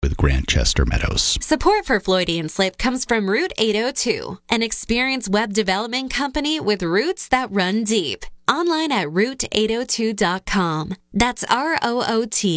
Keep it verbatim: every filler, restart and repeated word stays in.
with Grantchester Meadows. Support for Floydian Slip comes from Route eight oh two, an experienced web development company with roots that run deep. Online at route eight oh two dot com. That's R O O T